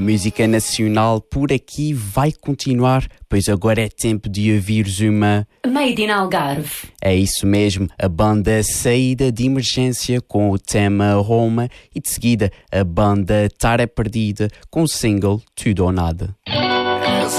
A música nacional por aqui vai continuar, pois agora é tempo de ouvires uma... Made in Algarve. É isso mesmo, a banda Saída de Emergência com o tema Roma e de seguida a banda Tara Perdida com o single Tudo ou Nada.